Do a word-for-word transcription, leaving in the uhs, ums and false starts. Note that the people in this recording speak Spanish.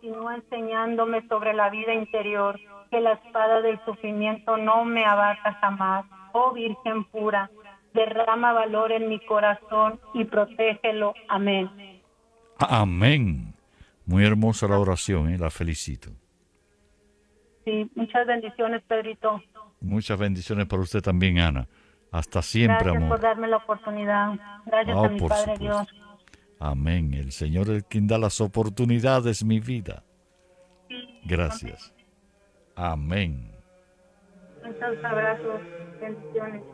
continúa enseñándome sobre la vida interior, que la espada del sufrimiento no me abata jamás. Oh Virgen pura, derrama valor en mi corazón y protégelo. Amén. Amén. Muy hermosa la oración, ¿eh? La felicito. Sí, muchas bendiciones, Pedrito. Muchas bendiciones para usted también, Ana. Hasta siempre, Gracias por amor. darme la oportunidad. Gracias a Oh, mi por Padre supuesto. Dios. Amén. El Señor es quien da las oportunidades, mi vida. Gracias. Amén. Muchos abrazos, bendiciones.